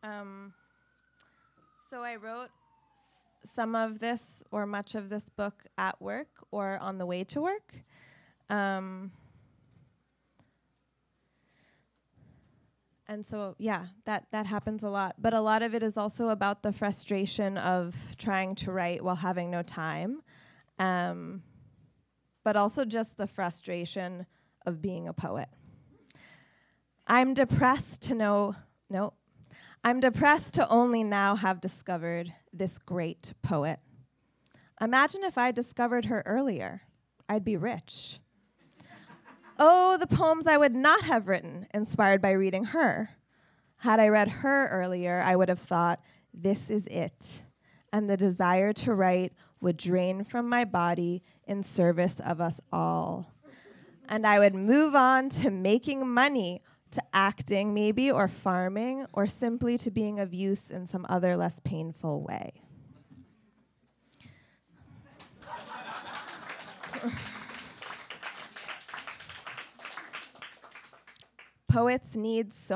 Um, so I wrote some of this or much of this book at work or on the way to work. And so, yeah, that happens a lot. But a lot of it is also about the frustration of trying to write while having no time. But also just the frustration of being a poet. I'm depressed to only now have discovered this great poet. Imagine if I discovered her earlier. I'd be rich. Oh, the poems I would not have written, inspired by reading her. Had I read her earlier, I would have thought, this is it. And the desire to write would drain from my body in service of us all. And I would move on to making money, to acting maybe, or farming, or simply to being of use in some other less painful way. Poets need so